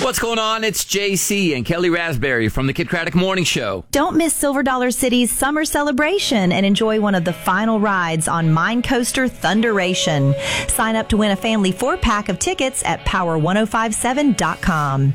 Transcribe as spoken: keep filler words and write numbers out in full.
What's going on? It's J C and Kelly Raspberry from the Kid Craddock Morning Show. Don't miss Silver Dollar City's summer celebration and enjoy one of the final rides on Mine Coaster Thunderation. Sign up to win a family four-pack of tickets at power ten fifty-seven dot com.